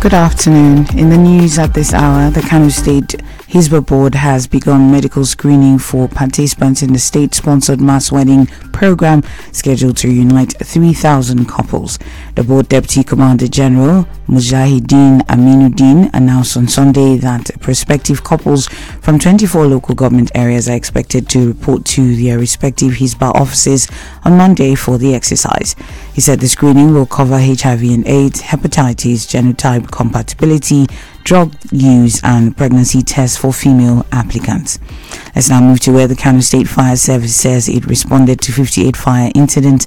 Good afternoon. In the news at this hour, the Kano State Hisbah Board has begun medical screening for participants in the state-sponsored mass wedding program scheduled to unite 3,000 couples. The board deputy commander general Mujahideen Aminuddin announced on Sunday that prospective couples from 24 local government areas are expected to report to their respective Hisbah offices on Monday for the exercise. He said the screening will cover HIV and AIDS, hepatitis, genotype compatibility, drug use and pregnancy tests for female applicants. Let's now move to where the Kano State Fire Service says it responded to 58 fire incidents,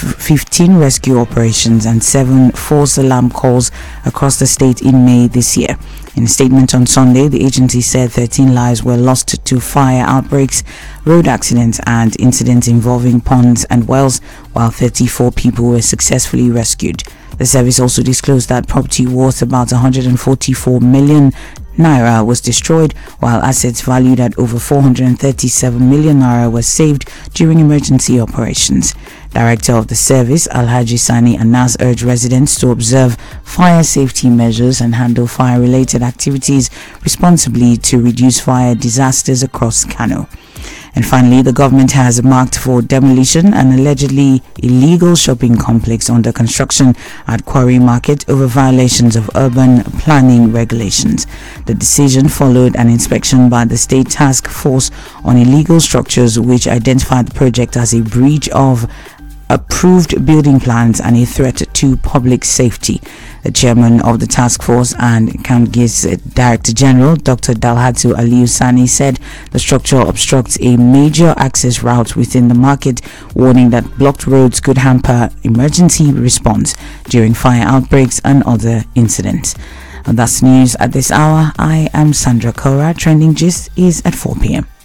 15 rescue operations and 7 false alarm calls across the state in May this year. In a statement on Sunday, the agency said 13 lives were lost to fire outbreaks, road accidents and incidents involving ponds and wells, while 34 people were successfully rescued. The service also disclosed that property worth about 144 million naira was destroyed, while assets valued at over 437 million naira were saved during emergency operations. Director of the service, Alhaji Sani Anas, urged residents to observe fire safety measures and handle fire-related activities responsibly to reduce fire disasters across Kano. And finally, the government has marked for demolition an allegedly illegal shopping complex under construction at Quarry Market over violations of urban planning regulations. The decision followed an inspection by the State Task Force on Illegal Structures, which identified the project as a breach of approved building plans and a threat to public safety. The chairman of the task force and Kamgis Director General, Dr. Dalhatu Aliyu Sani, said the structure obstructs a major access route within the market, warning that blocked roads could hamper emergency response during fire outbreaks and other incidents. And that's news at this hour. I am Sandra Kora. Trending Gist is at 4 p.m.